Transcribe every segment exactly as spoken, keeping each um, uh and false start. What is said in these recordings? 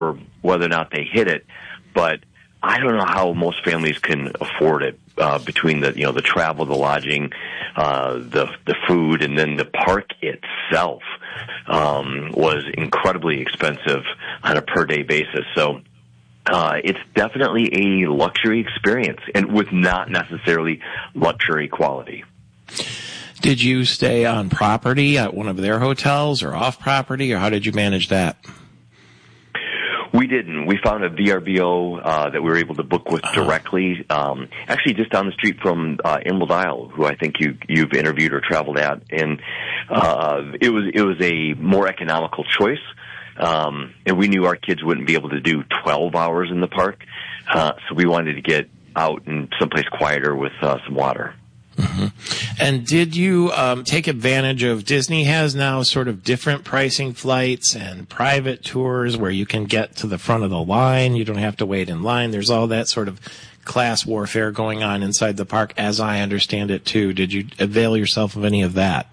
or whether or not they hit it, but I don't know how most families can afford it, uh, between the, you know, the travel, the lodging, uh, the, the food, and then the park itself, um, was incredibly expensive on a per day basis. So, uh, it's definitely a luxury experience, and with not necessarily luxury quality. Did you stay on property at one of their hotels or off property, or how did you manage that? We didn't. We found a V R B O uh, that we were able to book with directly, um, actually just down the street from uh, Emerald Isle, who I think you, you've interviewed or traveled at, and uh, it was it was a more economical choice. Um, and we knew our kids wouldn't be able to do twelve hours in the park, uh, so we wanted to get out in someplace quieter with uh, some water. Mm-hmm. And did you um, take advantage of, Disney has now sort of different pricing flights and private tours where you can get to the front of the line. You don't have to wait in line. There's all that sort of class warfare going on inside the park, as I understand it, too. Did you avail yourself of any of that?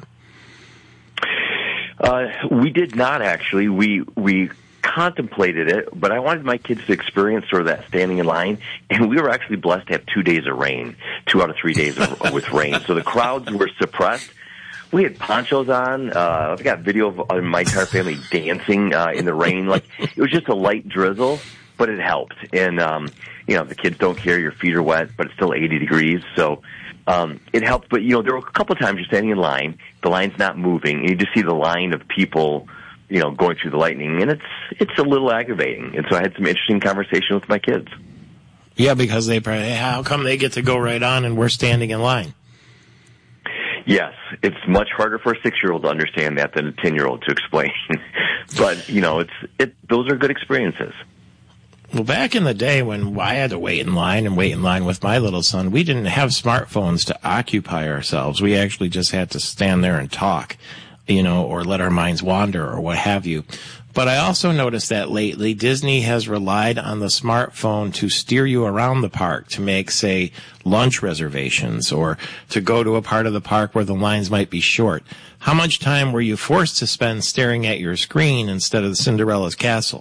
Uh, we did not, actually. We we contemplated it, but I wanted my kids to experience sort of that standing in line, and we were actually blessed to have two days of rain, two out of three days of, with rain. So the crowds were suppressed. We had ponchos on. Uh, I've got video of uh, my entire family dancing uh, in the rain. Like, it was just a light drizzle, but it helped. And, um, you know, the kids don't care. Your feet are wet, but it's still eighty degrees. So um, it helped. But, you know, there were a couple of times you're standing in line, the line's not moving, and you just see the line of people, you know, going through the lightning, and it's it's a little aggravating. And so I had some interesting conversation with my kids. Yeah, because they probably, hey, how come they get to go right on and we're standing in line? Yes, it's much harder for a six-year-old to understand that than a ten-year-old to explain. But, you know, it's it. Those are good experiences. Well, back in the day when I had to wait in line and wait in line with my little son, we didn't have smartphones to occupy ourselves. We actually just had to stand there and talk, you know, or let our minds wander or what have you. But I also noticed that lately Disney has relied on the smartphone to steer you around the park, to make, say, lunch reservations or to go to a part of the park where the lines might be short. How much time were you forced to spend staring at your screen instead of Cinderella's castle?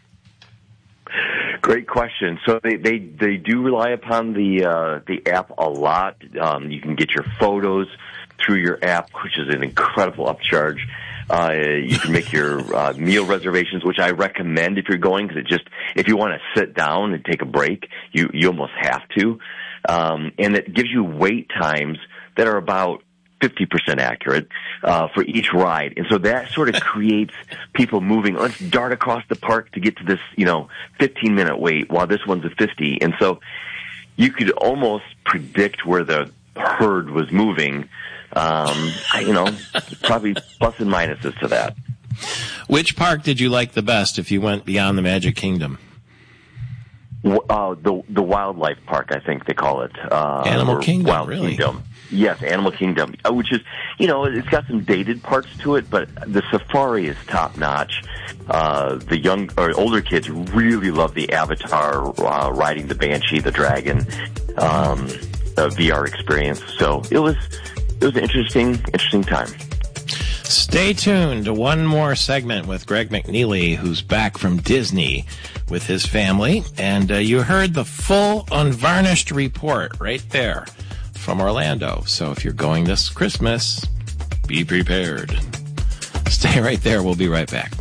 Great question. So they, they, they do rely upon the uh, the app a lot. Um, you can get your photos through your app, which is an incredible upcharge. Uh, you can make your uh, meal reservations, which I recommend if you're going, because it just, if you want to sit down and take a break, you, you almost have to. Um, and it gives you wait times that are about fifty percent accurate uh, for each ride. And so that sort of creates people moving, let's dart across the park to get to this, you know, fifteen-minute wait, while this one's a fifty. And so you could almost predict where the herd was moving. Um, I, you know, probably plus and minuses to that. Which park did you like the best if you went beyond the Magic Kingdom? Uh, the the Wildlife Park, I think they call it. Uh, Animal Kingdom, Wild really? Kingdom. Yes, Animal Kingdom, uh, which is, you know, it's got some dated parts to it, but the safari is top notch. Uh, the young or older kids really love the Avatar, uh, riding the Banshee, the dragon, um, uh, V R experience. So it was it was an interesting interesting time. Stay tuned to one more segment with Greg McNeely, who's back from Disney with his family. And uh, you heard the full unvarnished report right there from Orlando. So if you're going this Christmas, be prepared. Stay right there. We'll be right back.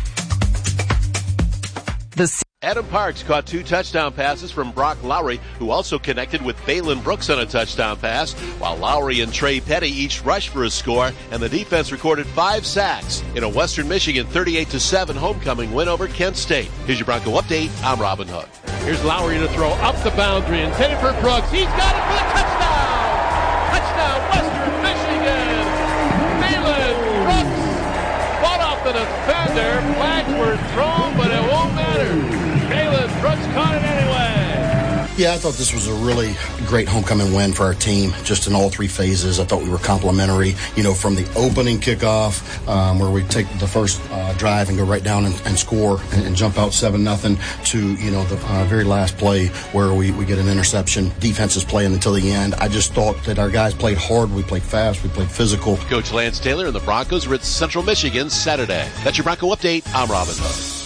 The Adam Parks caught two touchdown passes from Brock Lowry, who also connected with Balin Brooks on a touchdown pass, while Lowry and Trey Petty each rushed for a score, and the defense recorded five sacks in a Western Michigan thirty-eight to seven homecoming win over Kent State. Here's your Bronco update. I'm Robin Hood. Here's Lowry to throw up the boundary, intended for Brooks. He's got it for the touchdown! Touchdown, Western Michigan! Balin Brooks fought off the defender. Flags were thrown, but it won't matter. Brooks caught it anyway. Yeah, I thought this was a really great homecoming win for our team, just in all three phases. I thought we were complimentary, you know, from the opening kickoff, um, where we take the first uh, drive and go right down and, and score and, and jump out seven nothing, to, you know, the uh, very last play where we, we get an interception. Defense is playing until the end. I just thought that our guys played hard. We played fast. We played physical. Coach Lance Taylor and the Broncos are at Central Michigan Saturday. That's your Bronco update. I'm Robin Hood.